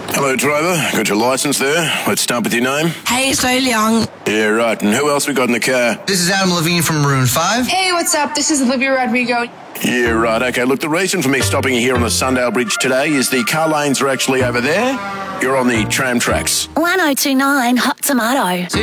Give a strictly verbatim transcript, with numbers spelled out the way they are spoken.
Hello, driver. Got your licence there. Let's start with your name. Hey, so Young. Yeah, right. And who else we got in the car? This is Adam Levine from Maroon five. Hey, what's up? This is Olivia Rodrigo. Yeah, right. Okay, look, the reason for me stopping you here on the Sundale Bridge today is the car lanes are actually over there. You're on the tram tracks. one oh two nine Hot Tomato.